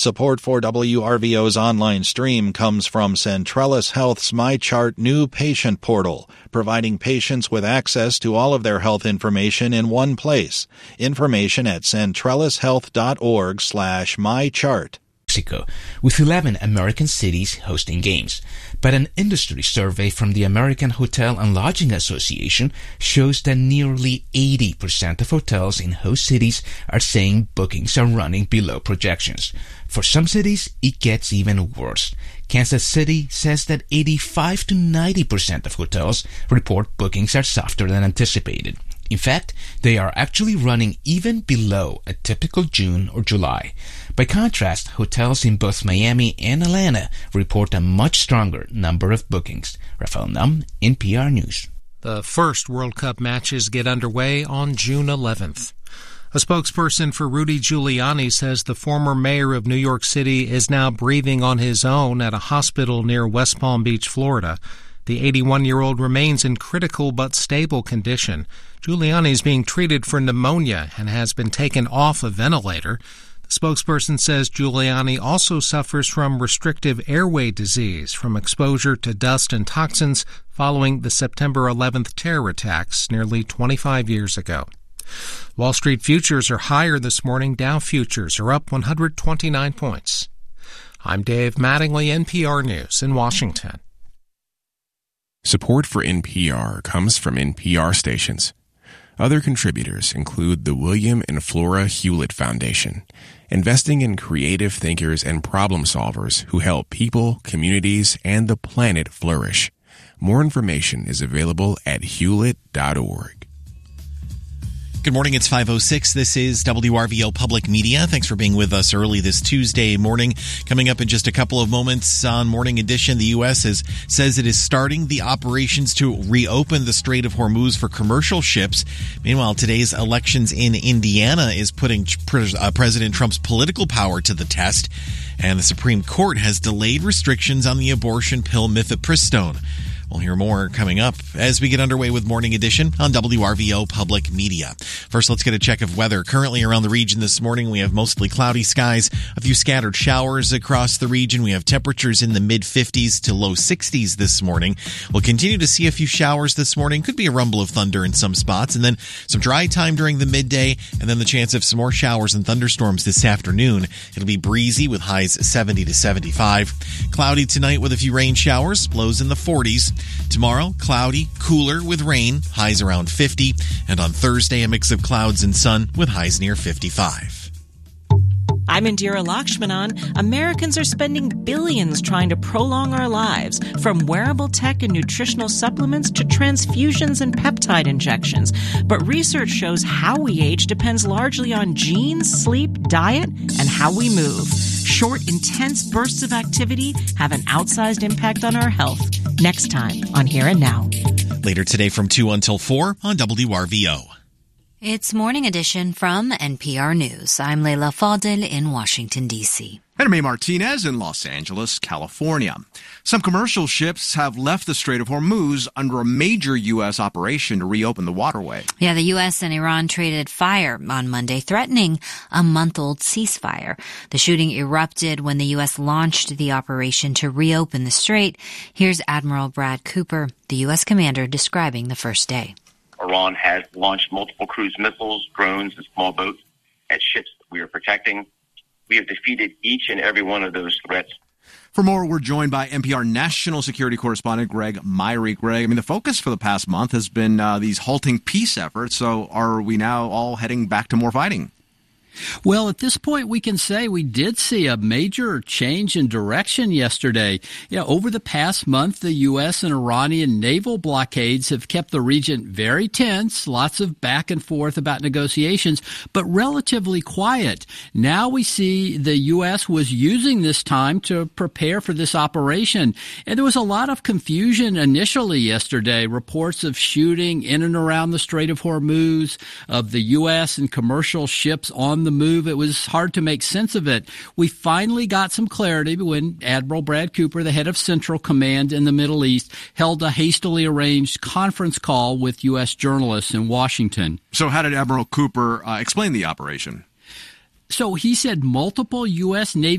Support for WRVO's online stream comes from Centrellis Health's MyChart new patient portal, providing patients with access to all of their health information in one place. Information at centrellishealth.org/mychart. Mexico, with 11 American cities hosting games. But an industry survey from the American Hotel and Lodging Association shows that nearly 80% of hotels in host cities are saying bookings are running below projections. For some cities, it gets even worse. Kansas City says that 85 to 90% of hotels report bookings are softer than anticipated. In fact, they are actually running even below a typical June or July. By contrast, hotels in both Miami and Atlanta report a much stronger number of bookings. Rafael Num, NPR News. The first World Cup matches get underway on June 11th. A spokesperson for Rudy Giuliani says the former mayor of New York City is now breathing on his own at a hospital near West Palm Beach, Florida. The 81-year-old remains in critical but stable condition. Giuliani is being treated for pneumonia and has been taken off a ventilator. The spokesperson says Giuliani also suffers from restrictive airway disease from exposure to dust and toxins following the September 11th terror attacks nearly 25 years ago. Wall Street futures are higher this morning. Dow futures are up 129 points. I'm Dave Mattingly, NPR News in Washington. Support for NPR comes from NPR stations. Other contributors include the William and Flora Hewlett Foundation, investing in creative thinkers and problem solvers who help people, communities, and the planet flourish. More information is available at hewlett.org. Good morning, it's 5:06. This is WRVO Public Media. Thanks for being with us early this Tuesday morning. Coming up in just a couple of moments on Morning Edition, the U.S. says it is starting the operations to reopen the Strait of Hormuz for commercial ships. Meanwhile, today's elections in Indiana is putting President Trump's political power to the test, and the Supreme Court has delayed restrictions on the abortion pill mifepristone. We'll hear more coming up as we get underway with Morning Edition on WRVO Public Media. First, let's get a check of weather. Currently around the region this morning, we have mostly cloudy skies, a few scattered showers across the region. We have temperatures in the mid-50s to low 60s this morning. We'll continue to see a few showers this morning. Could be a rumble of thunder in some spots, and then some dry time during the midday, and then the chance of some more showers and thunderstorms this afternoon. It'll be breezy with highs 70 to 75. Cloudy tonight with a few rain showers, lows in the 40s. Tomorrow, cloudy, cooler with rain, highs around 50. And on Thursday, a mix of clouds and sun with highs near 55. I'm Indira Lakshmanan. Americans are spending billions trying to prolong our lives, from wearable tech and nutritional supplements to transfusions and peptide injections. But research shows how we age depends largely on genes, sleep, diet, and how we move. Short, intense bursts of activity have an outsized impact on our health. Next time on Here and Now. Later today from 2 until 4 on WRVO. It's Morning Edition from NPR News. I'm Leila Fadel in Washington, D.C. And I'm May Martinez in Los Angeles, California. Some commercial ships have left the Strait of Hormuz under a major U.S. operation to reopen the waterway. Yeah, the U.S. and Iran traded fire on Monday, threatening a month-old ceasefire. The shooting erupted when the U.S. launched the operation to reopen the strait. Here's Admiral Brad Cooper, the U.S. commander, describing the first day. Iran has launched multiple cruise missiles, drones, and small boats at ships that we are protecting. We have defeated each and every one of those threats. For more, we're joined by NPR national security correspondent Greg Myrie. Greg, the focus for the past month has been these halting peace efforts. So are we now all heading back to more fighting? Well, at this point, we can say we did see a major change in direction yesterday. Over the past month, the U.S. and Iranian naval blockades have kept the region very tense, lots of back and forth about negotiations, but relatively quiet. Now we see the U.S. was using this time to prepare for this operation. And there was a lot of confusion initially yesterday, reports of shooting in and around the Strait of Hormuz, of the U.S. and commercial ships on the move. It was hard to make sense of it. We finally got some clarity when Admiral Brad Cooper, the head of Central Command in the Middle East, held a hastily arranged conference call with U.S. journalists in Washington. So how did Admiral Cooper explain the operation? So he said multiple U.S. Navy